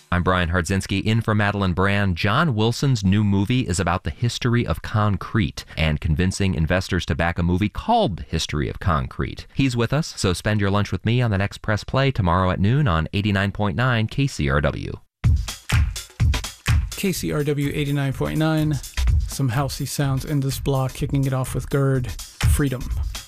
I'm Brian Hardzinski, in for Madeline Brand. John Wilson's new movie is about the history of concrete and convincing investors to back a movie called The History of Concrete. He's with us, so spend your lunch with me on the next Press Play tomorrow at noon on 89.9 KCRW. KCRW 89.9. Some housey sounds in this block, kicking it off with GERD, Freedom.